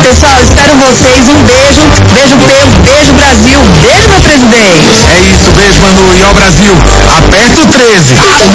Pessoal, espero vocês. Um beijo. Beijo, Pedro. Beijo, Brasil. Beijo, meu presidente. É isso, beijo, Manu. E ó, Brasil, aperta o 13.